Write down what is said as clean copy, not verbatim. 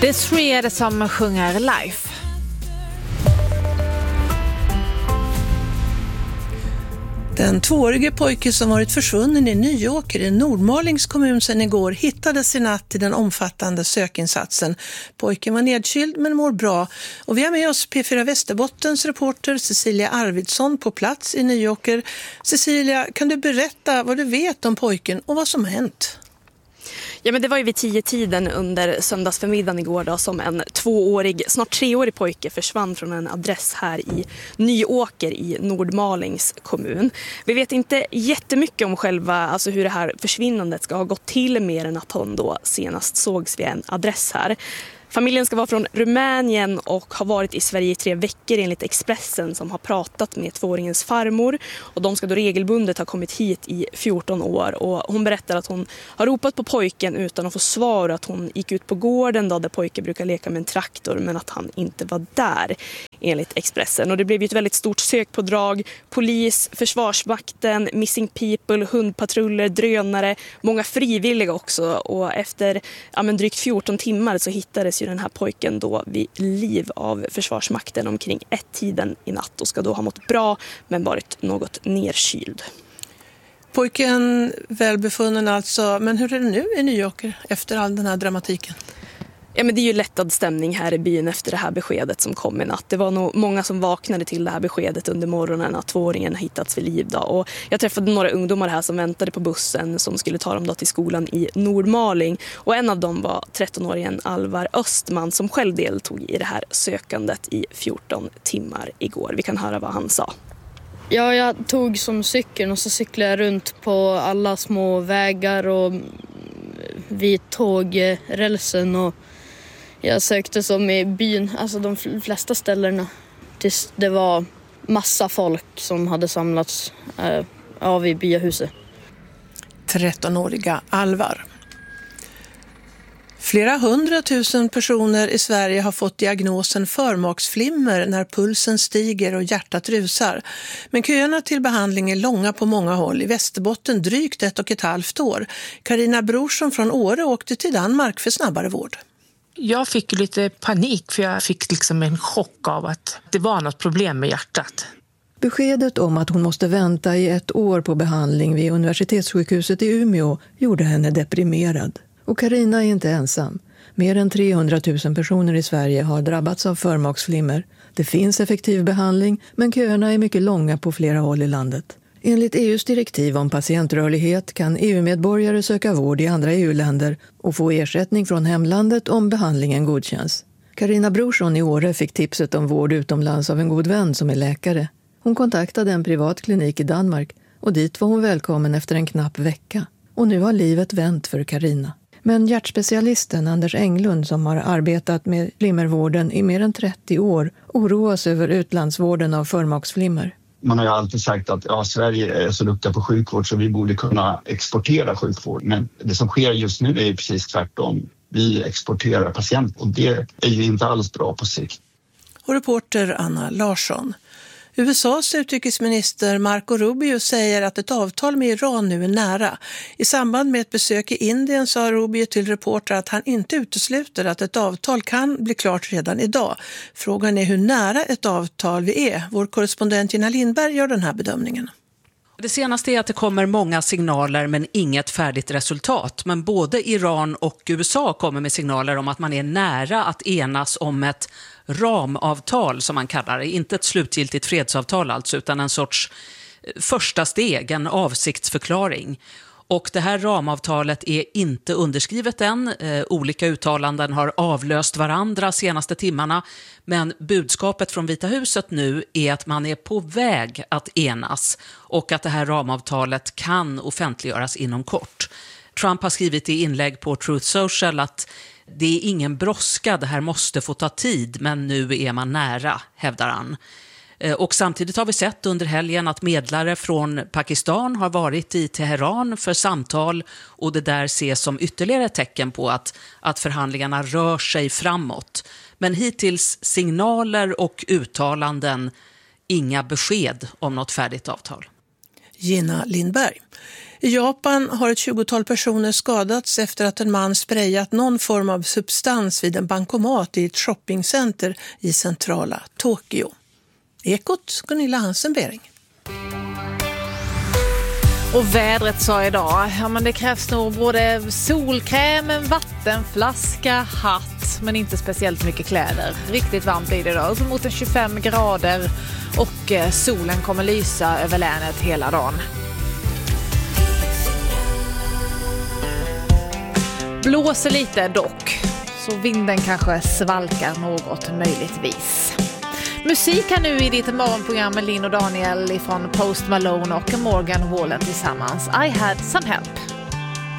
The Three är det som sjunger Life. Den 2-årige pojke som varit försvunnen i Nyåker i Nordmalings kommun sedan igår hittades i natt i den omfattande sökinsatsen. Pojken var nedkyld men mår bra. Och vi har med oss P4 Västerbottens reporter Cecilia Arvidsson på plats i Nyåker. Cecilia, kan du berätta vad du vet om pojken och vad som hänt? Ja, men det var ju vid 10-tiden under söndagsförmiddagen igår då, som en 2-årig, snart 3-årig pojke försvann från en adress här i Nyåker i Nordmalings kommun. Vi vet inte jättemycket om själva, alltså hur det här försvinnandet ska ha gått till, mer än att hon då senast sågs vid en adress här. Familjen ska vara från Rumänien och har varit i Sverige i 3 veckor enligt Expressen, som har pratat med 2-åringens farmor. Och de ska då regelbundet ha kommit hit i 14 år. Och hon berättar att hon har ropat på pojken utan att få svar. Att hon gick ut på gården då, där pojken brukar leka med en traktor, men att han inte var där enligt Expressen. Och det blev ju ett väldigt stort sökpådrag. Polis, Försvarsmakten, Missing People, hundpatruller, drönare, många frivilliga också. Och efter drygt 14 timmar så hittades ju den här pojken då vid liv av Försvarsmakten omkring 1-tiden i natt och ska då ha mått bra men varit något nerkyld. Pojken välbefunnen alltså, men hur är det nu i Nyåker efter all den här dramatiken? Ja, men det är ju lättad stämning här i byn efter det här beskedet som kom i natt. Det var nog många som vaknade till det här beskedet under morgonen att 2-åringen hittats vid liv då. Och jag träffade några ungdomar här som väntade på bussen som skulle ta dem då till skolan i Nordmaling. Och en av dem var 13-åringen Alvar Östman som själv deltog i det här sökandet i 14 timmar igår. Vi kan höra vad han sa. Ja, jag tog som cykeln och så cyklade jag runt på alla små vägar och vid tågrälsen, och jag sökte som i byn, alltså de flesta ställena. Tills det var massa folk som hade samlats av i byahuset. 13-åriga Alvar. Flera 100 000 personer i Sverige har fått diagnosen förmaksflimmer när pulsen stiger och hjärtat rusar. Men köerna till behandling är långa på många håll. I Västerbotten drygt 1,5 år. Carina Brorsson från Åre åkte till Danmark för snabbare vård. Jag fick lite panik för jag fick liksom en chock av att det var något problem med hjärtat. Beskedet om att hon måste vänta i 1 år på behandling vid universitetssjukhuset i Umeå gjorde henne deprimerad. Och Carina är inte ensam. Mer än 300 000 personer i Sverige har drabbats av förmaksflimmer. Det finns effektiv behandling, men köerna är mycket långa på flera håll i landet. Enligt EU:s direktiv om patientrörlighet kan EU-medborgare söka vård i andra EU-länder och få ersättning från hemlandet om behandlingen godkänns. Carina Brorsson i Åre fick tipset om vård utomlands av en god vän som är läkare. Hon kontaktade en privat klinik i Danmark och dit var hon välkommen efter en knapp vecka. Och nu har livet vänt för Carina. Men hjärtspecialisten Anders Englund, som har arbetat med flimmervården i mer än 30 år, oroas över utlandsvården av förmaksflimmer. Man har ju alltid sagt att Sverige är så duktiga på sjukvård så vi borde kunna exportera sjukvård. Men det som sker just nu är ju precis tvärtom. Vi exporterar patienter och det är ju inte alls bra på sikt. Och reporter Anna Larsson. USAs utrikesminister Marco Rubio säger att ett avtal med Iran nu är nära. I samband med ett besök i Indien sa Rubio till reportrar att han inte utesluter att ett avtal kan bli klart redan idag. Frågan är hur nära ett avtal vi är. Vår korrespondent Gina Lindberg gör den här bedömningen. Det senaste är att det kommer många signaler men inget färdigt resultat. Men både Iran och USA kommer med signaler om att man är nära att enas om ett ramavtal som man kallar det. Inte ett slutgiltigt fredsavtal alltså, utan en sorts första steg, en avsiktsförklaring. Och det här ramavtalet är inte underskrivet än. Olika uttalanden har avlöst varandra senaste timmarna. Men budskapet från Vita huset nu är att man är på väg att enas. Och att det här ramavtalet kan offentliggöras inom kort. Trump har skrivit i inlägg på Truth Social att det är ingen brådska, det här måste få ta tid. Men nu är man nära, hävdar han. Och samtidigt har vi sett under helgen att medlare från Pakistan har varit i Teheran för samtal och det där ses som ytterligare ett tecken på att förhandlingarna rör sig framåt. Men hittills signaler och uttalanden, inga besked om något färdigt avtal. Gina Lindberg. I Japan har ett 20-tal personer skadats efter att en man sprayat någon form av substans vid en bankomat i ett shoppingcenter i centrala Tokyo. Ekot, Gunilla Hansen-Bering. Och vädret sa idag, men det krävs nog både solkräm, en vattenflaska, hatt, men inte speciellt mycket kläder. Riktigt varmt blir det idag, upp mot 25 grader och solen kommer lysa över länet hela dagen. Blåser lite dock, så vinden kanske svalkar något möjligtvis. Musik här nu i ditt morgonprogram med Linn och Daniel ifrån Post Malone och Morgan Wallen tillsammans. I had some help.